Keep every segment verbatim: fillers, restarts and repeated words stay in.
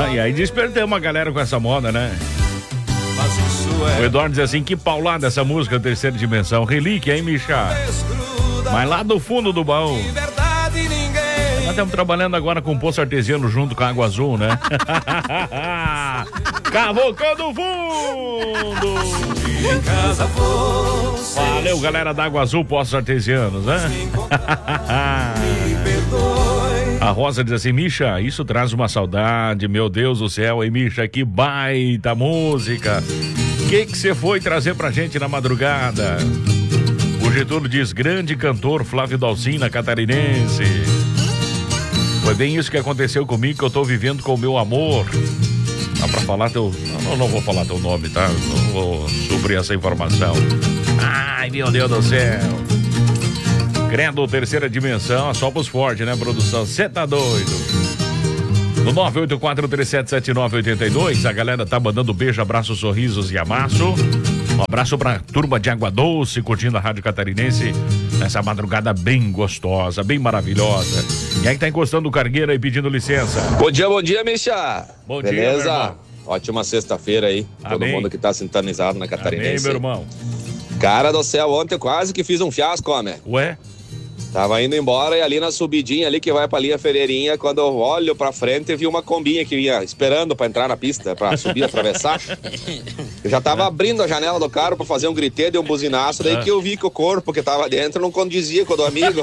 Ah, e aí despertamos a galera com essa moda, né? O Eduardo diz assim, que paulada essa música, Terceira Dimensão. Relíquia, hein, Micha? Mas lá do fundo do baú. Nós estamos trabalhando agora com o Poço Artesiano junto com a Água Azul, né? Cavocando fundo! Valeu, galera da Água Azul, Poços Artesianos, né? A Rosa diz assim, Micha, isso traz uma saudade, meu Deus do céu, hein, Micha, que baita música. O que que você foi trazer pra gente na madrugada? O Getúlio diz, grande cantor Flávio Dalcina, catarinense. Foi bem isso que aconteceu comigo, que eu tô vivendo com o meu amor. Dá pra falar teu... Não, não vou falar teu nome, tá? Não vou suprir essa informação. Ai, meu Deus do céu. Credo, Terceira Dimensão, só pros fortes, né, produção? Cê tá doido. No nove oito quatro, três sete sete nove oito dois, a galera tá mandando beijo, abraço, sorrisos e amasso. Um abraço pra turma de Água Doce, curtindo a Rádio Catarinense nessa madrugada bem gostosa, bem maravilhosa. E aí tá encostando o cargueiro aí pedindo licença. Bom dia, bom dia, Misha. Bom Beleza? dia, meu irmão. Ótima sexta-feira aí. Amém. Todo mundo que tá sintonizado na Catarinense. Amém, meu irmão. Cara do céu, ontem eu quase que fiz um fiasco, homem. Ué? Tava indo embora e ali na subidinha ali que vai pra linha Ferreirinha, quando eu olho pra frente eu vi uma combinha que vinha esperando pra entrar na pista, pra subir, atravessar. Eu já tava abrindo a janela do carro pra fazer um griteiro e um buzinaço, daí ah. que eu vi que o corpo que tava dentro não condizia com o do amigo.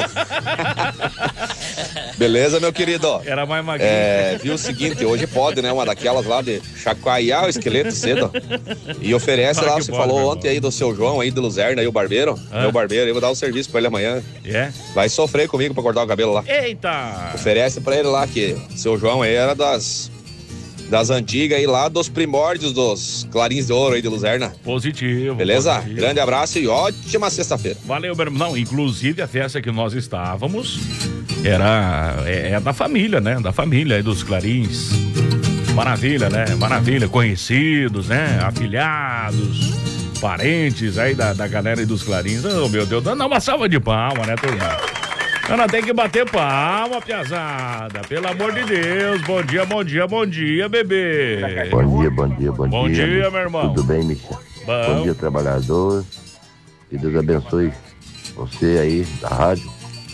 Beleza, meu querido? Era mais magrinho. É, viu o seguinte, hoje pode, né, uma daquelas lá de chacoalhar o esqueleto cedo. E oferece ah, lá, você pode, falou ontem aí do seu João aí, do Luzerna aí, o barbeiro. Ah. Meu barbeiro, eu vou dar um serviço pra ele amanhã. É? Yeah. Vai sofrer comigo pra cortar o cabelo lá. Eita! Oferece pra ele lá que seu João aí era das das antigas aí lá, dos primórdios dos clarins de ouro aí de Luzerna. Positivo. Beleza? Positivo. Grande abraço e ótima sexta-feira. Valeu, meu irmão. Não, inclusive a festa que nós estávamos era é, é da família, né? Da família aí dos clarins. Maravilha, né? Maravilha. Conhecidos, né? Afilhados, parentes aí da, da galera aí dos clarins. Oh, meu Deus, dá uma salva de palma, né, turma? Ela tem que bater palma, piazada. Pelo amor de Deus. Bom dia, bom dia, bom dia, bebê. Bom dia, bom dia, bom, bom dia. Bom dia, meu irmão. Tudo bem, Micha? Bom. Bom dia, trabalhador. Que Deus abençoe você aí da rádio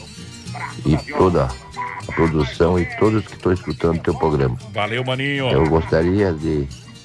e toda a produção e todos que estão escutando o teu programa. Valeu, maninho. Eu gostaria de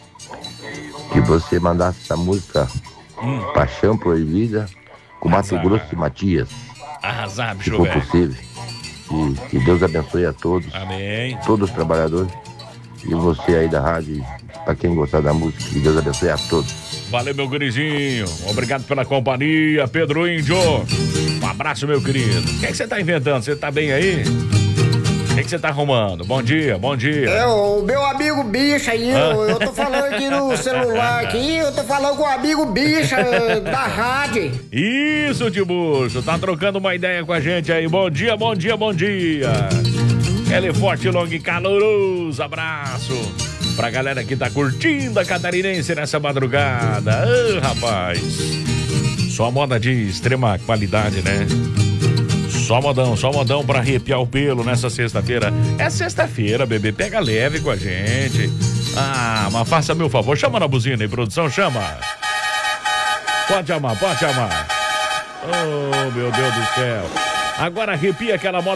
que você mandasse essa música hum. Paixão Proibida com Mato Grosso e Matias. Arrasar, bicho, se for velho. possível. E que Deus abençoe a todos. Amém. Todos os trabalhadores. E você aí da rádio, pra quem gostar da música, que Deus abençoe a todos. Valeu, meu gurizinho. Obrigado pela companhia, Pedro Índio. Um abraço, meu querido. O que é que você tá inventando? Você tá bem aí? O que você tá arrumando? Bom dia, bom dia. É, o meu amigo Bicha aí, eu, eu tô falando aqui no celular aqui, eu tô falando com o amigo Bicha da rádio. Isso, Tibucho, tá trocando uma ideia com a gente aí. Bom dia, bom dia, bom dia. Ele é forte, longo e caloroso. Abraço pra galera que tá curtindo a Catarinense nessa madrugada. Ah, rapaz, só moda de extrema qualidade, né? Só modão, só modão pra arrepiar o pelo nessa sexta-feira. É sexta-feira, bebê, pega leve com a gente. Ah, mas faça meu favor, chama na buzina aí, produção, chama. Pode chamar, pode chamar. Oh, meu Deus do céu. Agora arrepia aquela moda.